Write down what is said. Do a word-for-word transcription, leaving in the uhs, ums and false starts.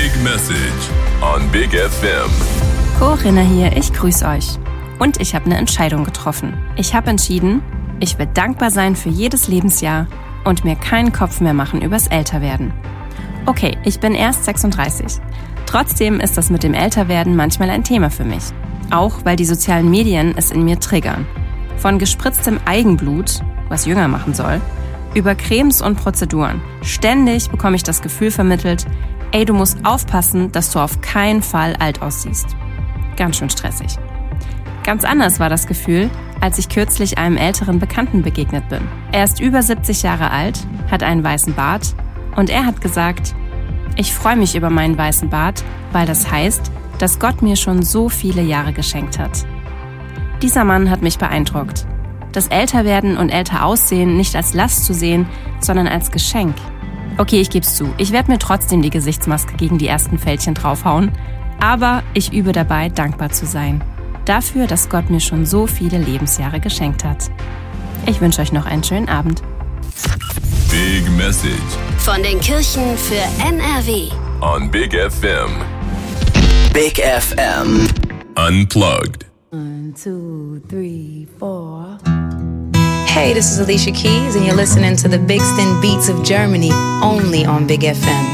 Big Message on Big F M. Corinna hier, ich grüße euch. Und ich habe eine Entscheidung getroffen. Ich habe entschieden, ich will dankbar sein für jedes Lebensjahr und mir keinen Kopf mehr machen übers Älterwerden. Okay, ich bin erst sechsunddreißig. Trotzdem ist das mit dem Älterwerden manchmal ein Thema für mich. Auch weil die sozialen Medien es in mir triggern. Von gespritztem Eigenblut, was jünger machen soll, über Cremes und Prozeduren. Ständig bekomme ich das Gefühl vermittelt, ey, du musst aufpassen, dass du auf keinen Fall alt aussiehst. Ganz schön stressig. Ganz anders war das Gefühl, als ich kürzlich einem älteren Bekannten begegnet bin. Er ist über siebzig Jahre alt, hat einen weißen Bart und er hat gesagt, ich freue mich über meinen weißen Bart, weil das heißt, dass Gott mir schon so viele Jahre geschenkt hat. Dieser Mann hat mich beeindruckt. Das Älterwerden und älter aussehen nicht als Last zu sehen, sondern als Geschenk. Okay, ich geb's zu, ich werde mir trotzdem die Gesichtsmaske gegen die ersten Fältchen draufhauen, aber ich übe dabei, dankbar zu sein. Dafür, dass Gott mir schon so viele Lebensjahre geschenkt hat. Ich wünsche euch noch einen schönen Abend. Big Message Von den Kirchen für N R W on Big F M. Big F M. Unplugged. One, two, three, four. Hey, this is Alicia Keys, and you're listening to the Big Stin Beats of Germany, only on Big F M.